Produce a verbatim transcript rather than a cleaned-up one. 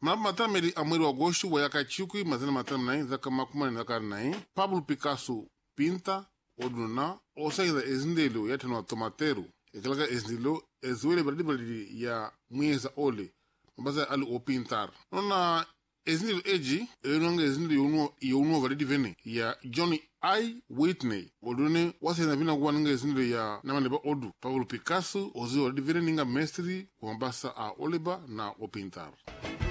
Mnapa matana meri a mwezi wa agosto wa yaka chukui mazana matana nai zaka makuma ni zaka nai Pablo Picasso pinta oduna osaiza ezindelo yatano tomateru ekalaga ezindelo ezuele baridi baridi ya mweza ole mabaza ali opintar nona ezindelo eji enonga ezindelo yono yono baridi vene ya Johnny I. Whitney odune wasena vina kuwananga ezindelo ya namaneba odu Pablo Picasso ozi baridi vene ninga mestre kumbasa a oleba na opintar.